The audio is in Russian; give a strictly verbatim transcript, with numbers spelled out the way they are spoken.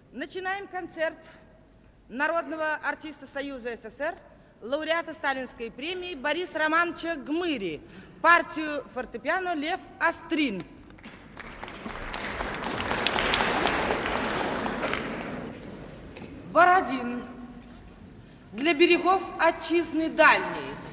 Начинаем концерт народного артиста Союза СССР, лауреата Сталинской премии Бориса Романовича Гмыри, партию фортепиано Лев Острин. Бородин. Для берегов отчизны дальней.